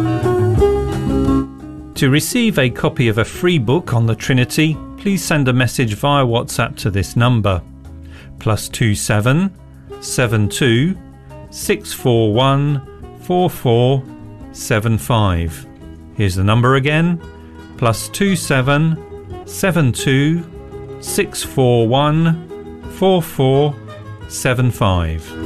To receive a copy of a free book on the Trinity, please send a message via WhatsApp to this number: +27 72 641 4475. Here's the number again: +27 72 641 4475.